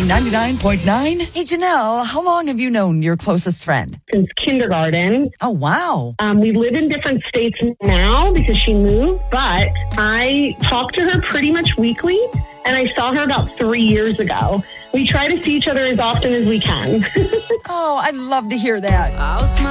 99.9. Hey, Janelle, how long have you known your closest friend? Since kindergarten. Oh, wow. We live in different states now because she moved, but I talk to her pretty much weekly, and I saw her about 3 years ago. We try to see each other as often as we can. Oh, I'd love to hear that.